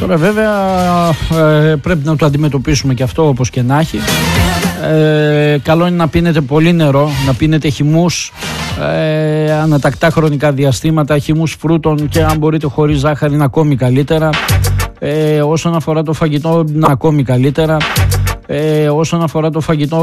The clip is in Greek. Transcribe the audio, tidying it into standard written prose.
Τώρα βέβαια πρέπει να το αντιμετωπίσουμε και αυτό όπως και να έχει. Καλό είναι να πίνετε πολύ νερό, να πίνετε χυμούς ανατακτά χρονικά διαστήματα, χυμούς φρούτων και αν μπορείτε χωρίς ζάχαρη είναι ακόμη καλύτερα. Όσον αφορά το φαγητό είναι ακόμη καλύτερα. Όσον αφορά το φαγητό